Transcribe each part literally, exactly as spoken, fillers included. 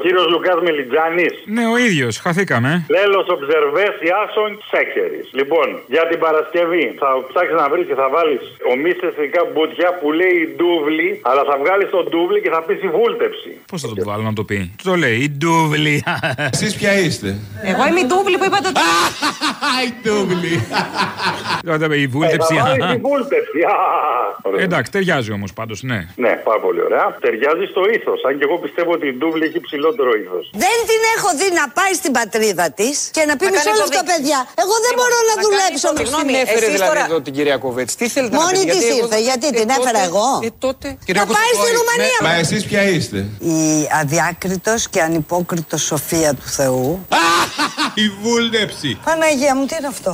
κύριος Λουκάς Μελιτζάνης. Ναι, ο ίδιος, χαθήκαμε. Λέλος Οψερβές Ιάσον Τσέκερης. Λοιπόν, για την Παρασκευή θα ψάξεις να βρεις και θα βάλεις ομίσθηκα μπουτιά που λέει ντούβλη, αλλά θα βγάλεις τον ντούβλη και θα πεις η βούλτεψη. Πώς θα το βάλω να το πει? Το λέει, η ντούβλη. Εσείς ποια είστε? Εγώ είμαι η ντούβλη που είπατε. Η ντούβλη. Η βούλτεψη. Θα βάλεις η βούλτεψη. Εντάξει, ταιριάζει όμως πάντως, ναι. Ναι, πάρα πολύ ωραία. Ταιριάζει στο ήθος. Αν και εγώ πιστεύω ότι η ντούβλη έχει ψηλότερο ήθος. Δεν την έχω δει να πάει στην πατρίδα της και να πει με όλα αυτά τα παιδιά. Εγώ δεν μπορώ να δουλέψω. Συγγνώμη, έφερε δηλαδή εδώ την κυρία Κοβέτς. Τι θέλετε να πείτε? Μόνη της ήρθε, γιατί την έφερα εγώ. Θα πάει στη Ρουμανία. Μα εσείς ποια είστε? Η αδιάκριτος και ανυπόκριτος σοφία του Θεού. Η βούλτεψη. Παναγία μου, τι είναι αυτό?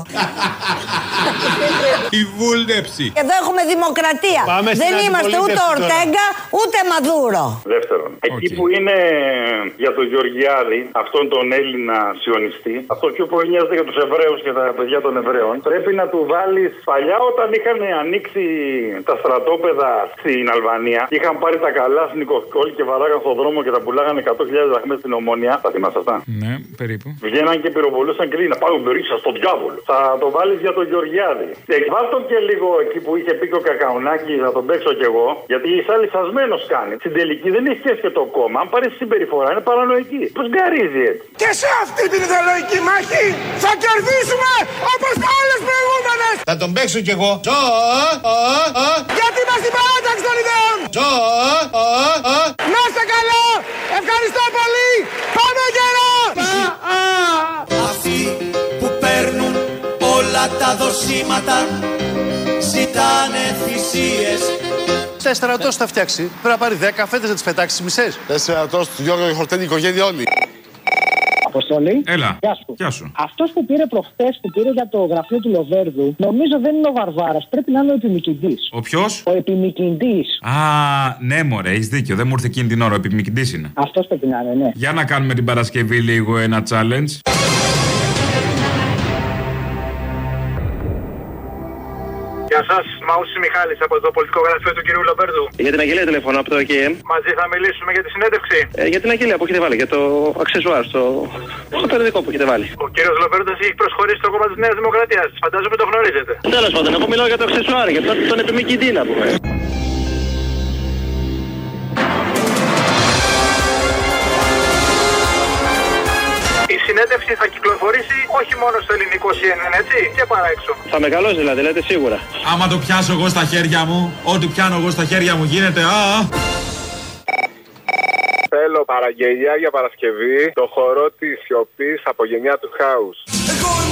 Η βούλτεψη. Εδώ έχουμε δημοκρατία. Πάμε δεν είμαστε ούτε Ορτέγκα ούτε Μαδούρο. Δεύτερον, Okay. εκεί που είναι για τον Γεωργιάδη, αυτόν τον Έλληνα σιωνιστή, αυτό πιο πολύ νοιάζεται για τους Εβραίους και τα παιδιά των Εβραίων, πρέπει να του βάλεις παλιά όταν είχαν ανοίξει τα στρατόπεδα στην Αλβανία, είχαν πάρει τα καλά στην Νικοσκόλ και βαράγαν στον δρόμο και τα πουλάγαν εκατό χιλιάδες δραχμές στην Ομόνια. Θα θυμάσαι αυτά? Ναι, περίπου. Βγαίναν και πυροβολούσαν και λέει να πάρουν μπερίσα στον διάβολο. Θα το βάλεις για τον Γεωργιάδη. Εκβάλ τον και λίγο εκεί που είχε πει και ο Κακαουνάκη, θα τον παίξω κι εγώ, γιατί είσαι αλυσασμένος κάνει. Στην τελική δεν έχει σχέση και το κόμμα. Αν πάρει συμπεριφορά είναι παρανοϊκή. Πώς γκαρίζει έτσι? Και σε αυτή την ιδεολογική μάχη θα κερδίσουμε όπως τα άλλες προηγούμενες. Θα τον παίξω κι εγώ. Γιατί είμαστε στην παράταξη των ιδεών. Να είστε καλά. Ευχαριστώ πολύ. Πάμε γερά. Αυτοί που παίρνουν όλα τα δοσήματα ζητάνε θυσίες. Τέσσερα τόσα θα φτιάξει. Πρέπει να πάρει δέκα φέτες να τις πετάξει τις μισές. Τέσσερα τόσα του Γιώργου χορταίνει η οικογένεια όλη. Αποστολή. Έλα. Γεια σου. Γεια σου. Αυτός που πήρε προχτές, που πήρε για το γραφείο του Λοβέρδου, νομίζω δεν είναι ο Βαρβάρας. Πρέπει να είναι ο επιμικητής. Ο ποιος? Ο επιμικητής. Α, ναι, μωρέ, έχεις δίκιο. Δεν μου ήρθε εκείνη την ώρα. Ο επιμικητής είναι. Αυτός πρέπει να είναι, ναι. Για να κάνουμε την Παρασκευή λίγο ένα challenge. Γεια σας, Μαούσης Μιχάλης από το πολιτικό γραφείο του κυρίου Λοβέρδου. Για την αγγελία τηλεφωνώ από το ΚΕΜ. Μαζί θα μιλήσουμε για τη συνέντευξη. Ε, για την αγγελία που έχετε βάλει, για το αξεσουάρ, στο, στο περιοδικό που έχετε βάλει. Ο κύριος Λοβέρδος έχει προσχωρήσει στο κόμμα της Νέας Δημοκρατίας. Φαντάζομαι το γνωρίζετε. Τέλος πάντων, εγώ μιλάω για το αξεσουάρ, για τον, τον επιμικητή να πούμε. Η συνέντευξη θα κυκλοφορήσει όχι μόνο στο ελληνικό σι εν εν, έτσι, και παρά έξω. Θα μεγαλώσει δηλαδή, λέτε σίγουρα. Άμα το πιάσω εγώ στα χέρια μου, ό,τι πιάνω εγώ στα χέρια μου γίνεται. Α! Θέλω παραγγελιά για Παρασκευή το χορό της σιωπής από γενιά του Χάους.